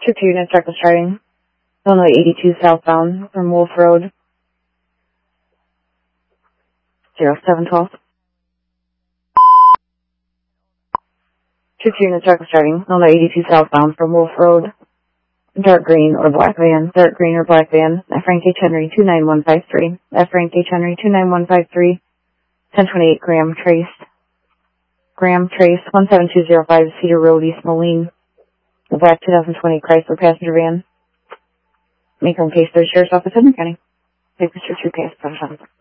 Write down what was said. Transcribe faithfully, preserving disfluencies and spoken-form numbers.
two two units, reckless driving. Illinois eighty-two southbound from Wolf Road. zero seven twelve. two two units, reckless driving. Illinois eighty-two southbound from Wolf Road. Dark green or black van. Dark green or black van. F. Frank H. Henry two nine one five three. F. Frank H. Henry two nine one five three. ten twenty-eight Graham Trace. Graham Trace one seven two zero five Cedar Road, East Moline. The black two thousand twenty Chrysler passenger van. Macomb Case third Sheriff's Office, Edmond County. Paper two case,